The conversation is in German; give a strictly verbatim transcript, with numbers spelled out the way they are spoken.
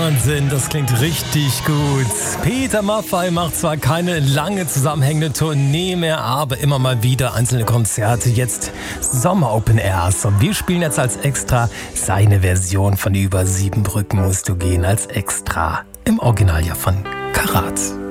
Wahnsinn, das klingt richtig gut. Peter Maffay macht zwar keine lange zusammenhängende Tournee mehr, aber immer mal wieder einzelne Konzerte. Jetzt Sommer Open Airs. Und wir spielen jetzt als Extra seine Version von Über sieben Brücken musst du gehen. Als Extra im Original ja von Karat.